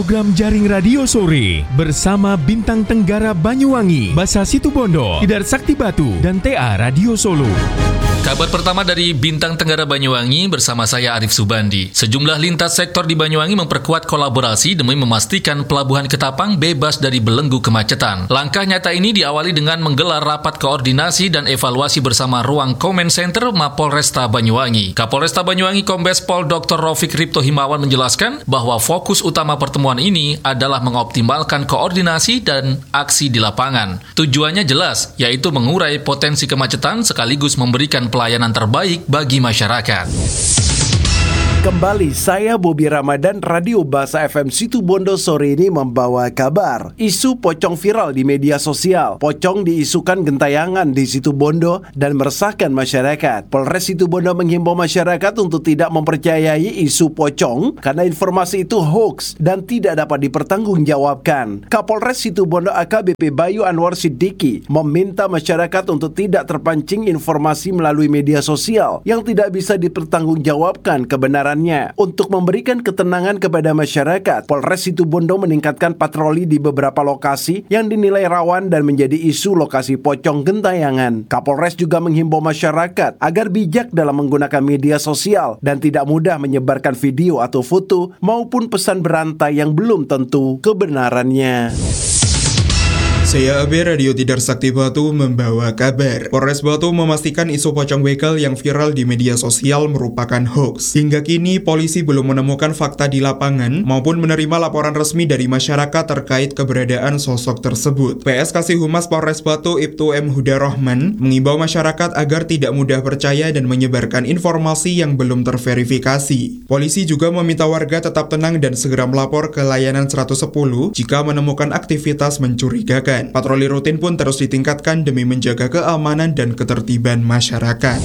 program Jaring Radio Sore bersama Bintang Tenggara Banyuwangi, Basa Situbondo, Tidar Sakti Batu, dan TA Radio Solo. Kabar pertama dari Bintang Tenggara Banyuwangi bersama saya Arif Subandi. Sejumlah lintas sektor di Banyuwangi memperkuat kolaborasi demi memastikan Pelabuhan Ketapang bebas dari belenggu kemacetan. Langkah nyata ini diawali dengan menggelar rapat koordinasi dan evaluasi bersama Ruang Comment Center Mapolresta Banyuwangi. Kapolresta Banyuwangi Kombes Pol Dr. Raufik Ripto Himawan menjelaskan bahwa fokus utama pertemuan ini adalah mengoptimalkan koordinasi dan aksi di lapangan. Tujuannya jelas, yaitu mengurai potensi kemacetan sekaligus memberikan pelayanan terbaik bagi masyarakat. Kembali, saya Bobi Ramadan, Radio Basa FM Situbondo sore ini membawa kabar. Isu pocong viral di media sosial. Pocong diisukan gentayangan di Situbondo dan meresahkan masyarakat. Polres Situbondo menghimbau masyarakat untuk tidak mempercayai isu pocong karena informasi itu hoax dan tidak dapat dipertanggungjawabkan. Kapolres Situbondo AKBP Bayu Anwar Siddiqui meminta masyarakat untuk tidak terpancing informasi melalui media sosial yang tidak bisa dipertanggungjawabkan kebenaran. Untuk memberikan ketenangan kepada masyarakat, Polres Situbondo meningkatkan patroli di beberapa lokasi yang dinilai rawan dan menjadi isu lokasi pocong gentayangan. Kapolres juga menghimbau masyarakat agar bijak dalam menggunakan media sosial dan tidak mudah menyebarkan video atau foto maupun pesan berantai yang belum tentu kebenarannya. Saya AB Radio Tidar Sakti Batu membawa kabar. Polres Batu memastikan isu pocong begal yang viral di media sosial merupakan hoax. Hingga kini polisi belum menemukan fakta di lapangan maupun menerima laporan resmi dari masyarakat terkait keberadaan sosok tersebut. PS Kasih Humas Polres Batu Ibtu M. Hudarohman mengimbau masyarakat agar tidak mudah percaya dan menyebarkan informasi yang belum terverifikasi. Polisi juga meminta warga tetap tenang dan segera melapor ke layanan 110 jika menemukan aktivitas mencurigakan. Patroli rutin pun terus ditingkatkan demi menjaga keamanan dan ketertiban masyarakat.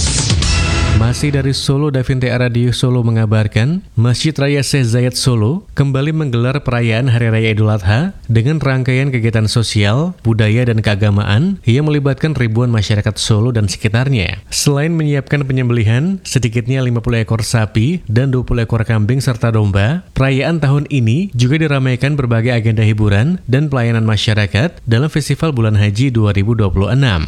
Masih dari Solo, Davin TA Radio Solo mengabarkan, Masjid Raya Syekh Zayed Solo kembali menggelar perayaan Hari Raya Idul Adha dengan rangkaian kegiatan sosial, budaya, dan keagamaan yang melibatkan ribuan masyarakat Solo dan sekitarnya. Selain menyiapkan penyembelihan, sedikitnya 50 ekor sapi dan 20 ekor kambing serta domba, perayaan tahun ini juga diramaikan berbagai agenda hiburan dan pelayanan masyarakat dalam Festival Bulan Haji 2026.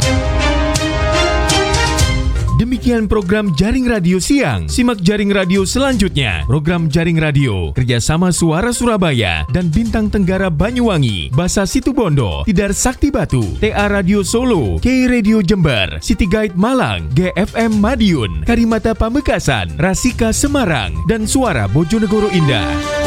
Demikian program Jaring Radio Siang. Simak Jaring Radio selanjutnya. Program Jaring Radio kerjasama Suara Surabaya dan Bintang Tenggara Banyuwangi, Basa Situbondo, Tidar Sakti Batu, TA Radio Solo, K Radio Jember, City Guide Malang, GFM Madiun, Karimata Pamekasan, Rasika Semarang, dan Suara Bojonegoro Indah.